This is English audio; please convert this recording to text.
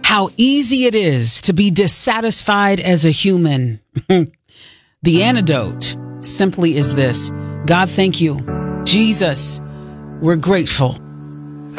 how easy it is to be dissatisfied as a human. The antidote simply is this: God, thank you. Jesus, we're grateful.